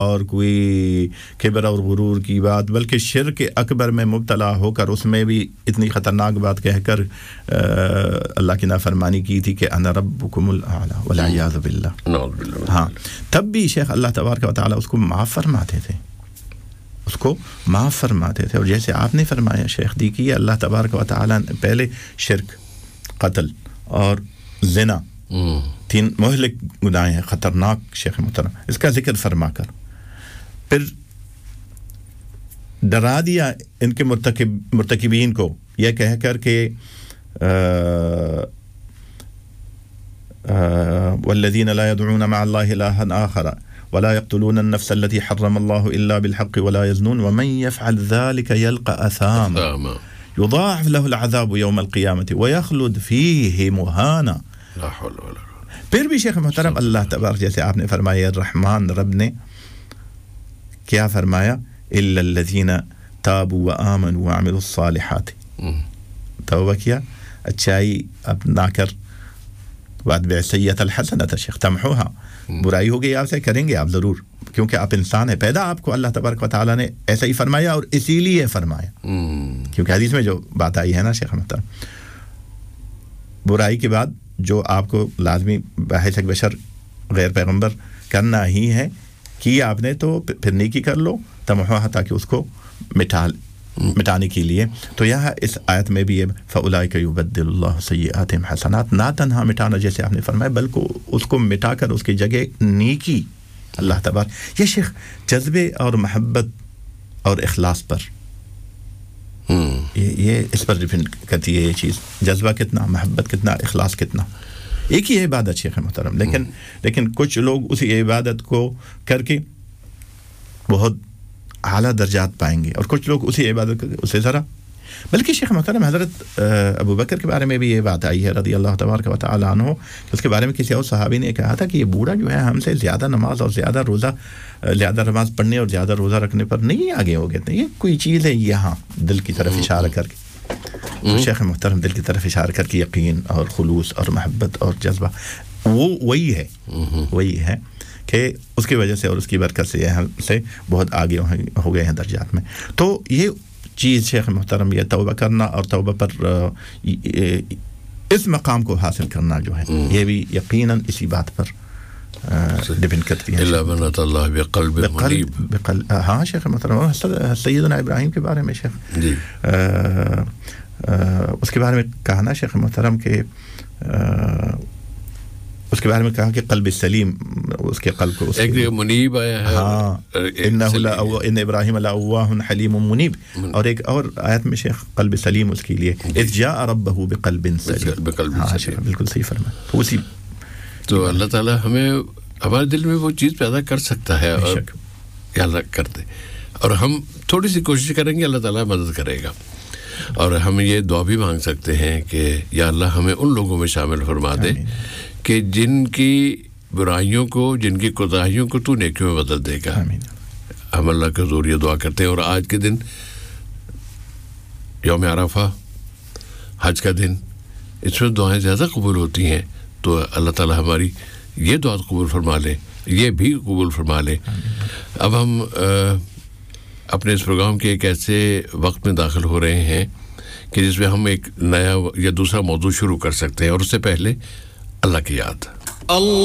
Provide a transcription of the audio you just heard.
اور کوئی کبر اور غرور کی بات بلکہ شرک اکبر میں مبتلا ہو کر اس میں بھی اتنی خطرناک بات کہہ کر اللہ کی نافرمانی کی تھی کہ انا ربکم الاعلی والعیاذ باللہ ہاں تب بھی شیخ اللہ تبارک و تعالی اس کو معاف فرماتے تھے اور جیسے آپ نے فرمایا شیخ دی کہ اللہ تبارک و تعالی نے پہلے شرک قتل اور زنا 3 مہلک گناہ ہیں خطرناک شیخ محترم اس کا ذکر فرما کر پھر ڈرا دیا ان کے مرتکبین کو یہ کہہ کر کہ والذین لا يدعون مع الله إلها آخر ولا يقتلون النفس التي حرم الله إلا بالحق ولا يزنون ومن يفعل ذلك يلقى أثاما يضاعف له العذاب يوم القيامة ويخلد فيه مهانا لا حول ولا قوة پھر بھی شیخ محترم اللہ تبارک جیسے آپ نے فرمایا الرحمن رب نے کیا فرمایا الا الذين تابوا وآمنوا وعملوا الصالحات توبہ کیا اچھائی اپنا کر واتبع السیئۃ الحسنۃ شیخ تمحوها برائی ہوگی آپ سے کریں گے آپ ضرور کیونکہ آپ انسان ہیں پیدا آپ کو اللہ تبارک و تعالی نے ایسا ہی فرمایا اور اسی لیے فرمایا کیونکہ حدیث میں جو بات آئی ہے نا شیخ محترم برائی کے بعد جو آپ کو لازمی بحیث بشر غیر پیغمبر کرنا ہی ہے کی آپ نے تو پھر نیکی کر لو تمحوها تاکہ اس کو مٹانے کے لیے تو یہاں اس آیت میں بھی یہ فاولئک یبدل اللہ سیئاتہم حسنات نہ تنہا مٹانا جیسے آپ نے فرمایا بلکہ اس کو مٹا کر اس کی جگہ نیکی اللہ تبارک یہ شیخ جذبے اور محبت اور اخلاص پر یہ اس پر ڈیپینڈ کرتی ہے یہ چیز جذبہ کتنا محبت کتنا اخلاص کتنا ایک ہی عبادت شیخ محترم لیکن کچھ لوگ اسی عبادت کو کر کے بہت اعلیٰ درجات پائیں گے اور کچھ لوگ اسی عبادت اسے ذرا بلکہ شیخ محترم حضرت ابو بکر کے بارے میں بھی یہ بات آئی ہے رضی اللہ تبارک و تعالی عنہ کہ اس کے بارے میں کسی اور صحابی نے کہا تھا کہ یہ بوڑھا جو ہے ہم سے زیادہ نماز اور زیادہ نماز پڑھنے اور زیادہ روزہ رکھنے پر نہیں آگے ہو گئے یہ کوئی چیز ہے یہاں دل کی طرف اشارہ کر کے شیخ محترم دل کی طرف اشارہ کر کے یقین اور خلوص اور محبت اور جذبہ وہ وہی ہے کہ اس کی وجہ سے اور اس کی برکت سے بہت آگے ہو گئے ہیں درجات میں تو یہ چیز شیخ محترم یہ توبہ کرنا اور توبہ پر اس مقام کو حاصل کرنا جو ہے یہ بھی یقیناً اسی بات پر ڈیپینڈ کرتی ہے الا من اتى الله بقلب منيب ہاں شیخ محترم سیدنا ابراہیم کے بارے میں شیخ جی اس کے بارے میں کہا نا شیخ محترم کہ اس کے بارے میں کہا کہ قلب سلیم اس کے قلب کو ایک منیب آیا ہے ہاں ان ابراہیم لأواہ حلیم منیب اور ایک اور آیت میں شیخ قلب سلیم اس کے لیے اذ جاء ربہ بقلب سلیم ہاں شیخ بالکل صحیح فرمایا اسی تو اللہ تعالی ہمیں ہمارے دل میں وہ چیز پیدا کر سکتا ہے اور یا اللہ کر دے اور ہم تھوڑی سی کوشش کریں گے اللہ تعالی مدد کرے گا اور ہم یہ دعا بھی مانگ سکتے ہیں کہ یا اللہ ہمیں ان لوگوں میں شامل فرما دے کہ جن کی برائیوں کو جن کی کوتاہیوں کو تو نیکیوں میں بدل دے گا ہم اللہ کے حضور یہ دعا کرتے ہیں اور آج کے دن یوم عرفہ حج کا دن اس میں دعائیں زیادہ قبول ہوتی ہیں تو اللہ تعالی ہماری یہ دعا قبول فرما لے یہ بھی قبول فرما لے اب ہم اپنے اس پروگرام کے ایک ایسے وقت میں داخل ہو رہے ہیں کہ جس میں ہم ایک نیا یا دوسرا موضوع شروع کر سکتے ہیں اور اس سے پہلے اللہ کی یاد